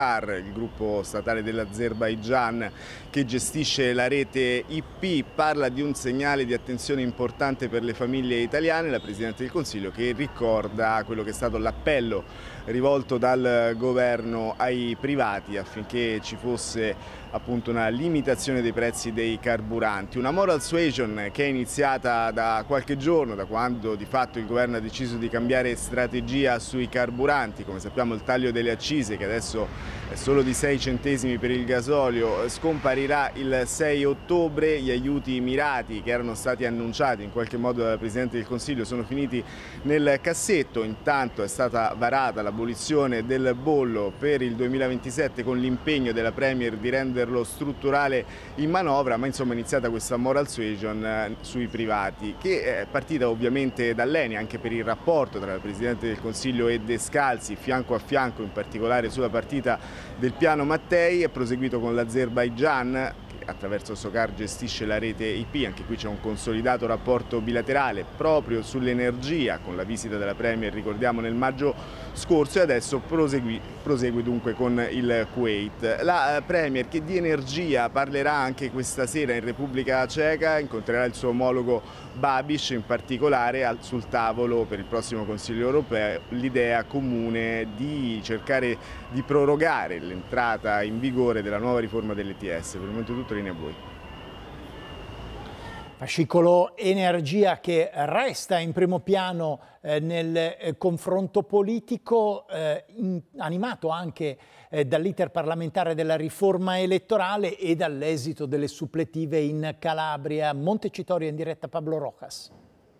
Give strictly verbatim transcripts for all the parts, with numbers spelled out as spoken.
il gruppo statale dell'Azerbaigian che gestisce la rete I P, parla di un segnale di attenzione importante per le famiglie italiane. La Presidente del Consiglio che ricorda quello che è stato l'appello rivolto dal governo ai privati affinché ci fosse appunto una limitazione dei prezzi dei carburanti. Una moral suasion che è iniziata da qualche giorno, da quando di fatto il governo ha deciso di cambiare strategia sui carburanti. Come sappiamo, il taglio delle accise, che adesso è solo di sei centesimi per il gasolio, scomparirà il sei ottobre. Gli aiuti mirati che erano stati annunciati in qualche modo dalla Presidente del Consiglio sono finiti nel cassetto. Intanto è stata varata l'abolizione del bollo per il duemilaventisette con l'impegno della Premier di renderlo strutturale in manovra, ma insomma è iniziata questa moral suasion sui privati, che è partita ovviamente dall'Eni, anche per il rapporto tra il Presidente del Consiglio e Descalzi, fianco a fianco, in particolare sulla partita del piano Mattei. È proseguito con l'Azerbaigian, che attraverso Socar gestisce la rete I P. Anche qui c'è un consolidato rapporto bilaterale proprio sull'energia, con la visita della Premier, ricordiamo, nel maggio scorso, e adesso prosegui, prosegue dunque con il Kuwait. La Premier, che di energia parlerà anche questa sera in Repubblica Ceca, incontrerà il suo omologo Babiš, in particolare sul tavolo per il prossimo Consiglio europeo l'idea comune di cercare di prorogare l'entrata in vigore della nuova riforma dell'E T S. Per il momento è tutto, linea a voi. Fascicolo energia che resta in primo piano eh, nel eh, confronto politico, eh, in, animato anche eh, dall'iter parlamentare della riforma elettorale e dall'esito delle suppletive in Calabria. Montecitorio in diretta, Pablo Rojas.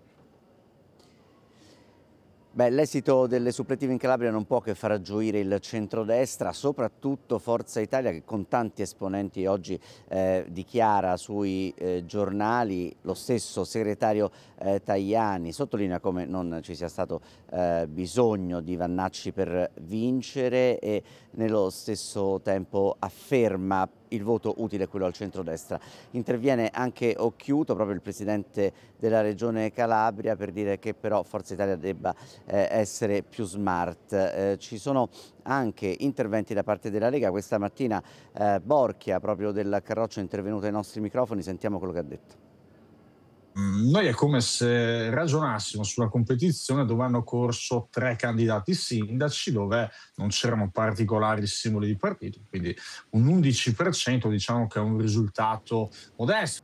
Beh, l'esito delle suppletive in Calabria non può che far gioire il centrodestra, soprattutto Forza Italia, che con tanti esponenti oggi eh, dichiara sui eh, giornali. Lo stesso segretario eh, Tajani sottolinea come non ci sia stato eh, bisogno di Vannacci per vincere, e nello stesso tempo afferma il voto utile, quello al centrodestra. Interviene anche Occhiuto, proprio il presidente della regione Calabria, per dire che però Forza Italia debba eh, essere più smart. Eh, ci sono anche interventi da parte della Lega. Questa mattina eh, Borchia, proprio del Carroccio, è intervenuto ai nostri microfoni. Sentiamo quello che ha detto. Noi è come se ragionassimo sulla competizione dove hanno corso tre candidati sindaci, dove non c'erano particolari simboli di partito, quindi un undici per cento diciamo che è un risultato modesto.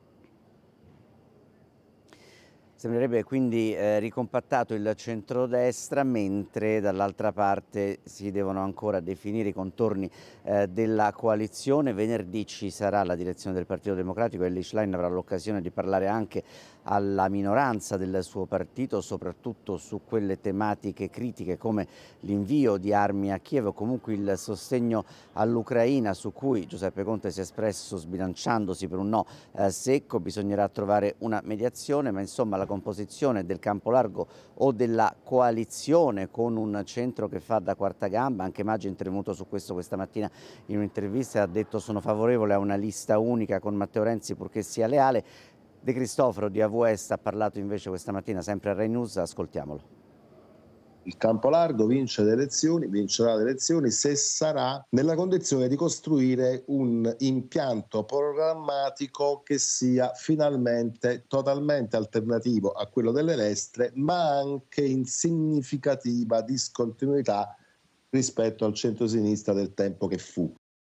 Sembrerebbe quindi eh, ricompattato il centrodestra, mentre dall'altra parte si devono ancora definire i contorni eh, della coalizione. Venerdì ci sarà la direzione del Partito Democratico e Elly Schlein avrà l'occasione di parlare anche alla minoranza del suo partito, soprattutto su quelle tematiche critiche come l'invio di armi a Kiev o comunque il sostegno all'Ucraina, su cui Giuseppe Conte si è espresso sbilanciandosi per un no eh, secco. Bisognerà trovare una mediazione, ma insomma la composizione del campo largo o della coalizione con un centro che fa da quarta gamba. Anche Maggi è intervenuto su questo questa mattina in un'intervista e ha detto: sono favorevole a una lista unica con Matteo Renzi purché sia leale. De Cristofaro di A V Est ha parlato invece questa mattina sempre a Rai News, ascoltiamolo. Il campo largo vince le elezioni, vincerà le elezioni se sarà nella condizione di costruire un impianto programmatico che sia finalmente totalmente alternativo a quello delle destre, ma anche in significativa discontinuità rispetto al centrosinistra del tempo che fu.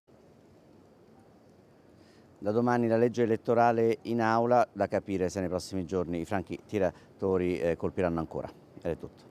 Da domani la legge elettorale in aula, da capire se nei prossimi giorni i franchi tiratori eh, colpiranno ancora. Ed è tutto.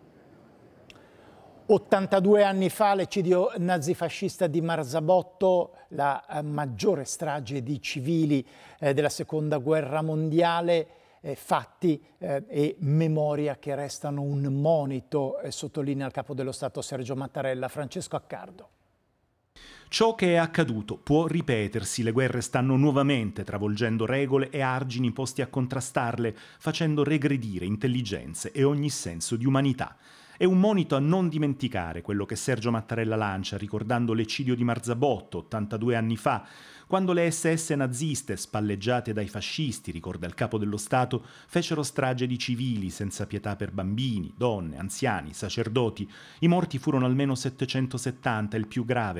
ottantadue anni fa, l'eccidio nazifascista di Marzabotto, la eh, maggiore strage di civili eh, della seconda guerra mondiale, eh, fatti eh, e memoria che restano un monito, eh, sottolinea il capo dello Stato Sergio Mattarella. Francesco Accardo. Ciò che è accaduto può ripetersi, le guerre stanno nuovamente travolgendo regole e argini posti a contrastarle, facendo regredire intelligenze e ogni senso di umanità. È un monito a non dimenticare quello che Sergio Mattarella lancia, ricordando l'eccidio di Marzabotto, ottantadue anni fa, quando le esse esse naziste, spalleggiate dai fascisti, ricorda il capo dello Stato, fecero strage di civili senza pietà per bambini, donne, anziani, sacerdoti. I morti furono almeno settecentosettanta, il più grave